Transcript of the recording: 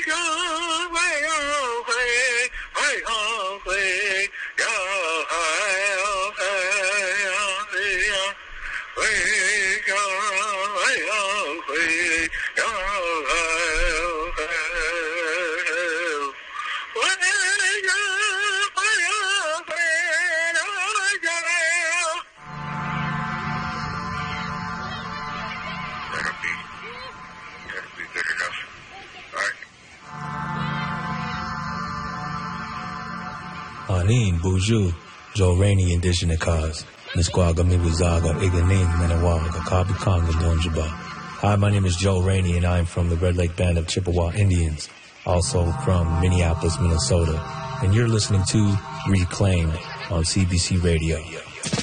Anin, Buju, Joe Rainey, Indigenous Cause, Nisquaga, Mibuzaga, Iganin, Menawaga, Kabi Kanga, Donjaba. Hi, my name is Joe Rainey, and I am from the Red Lake Band of Chippewa Indians, also from Minneapolis, Minnesota. And you're listening to Reclaimed on CBC Radio.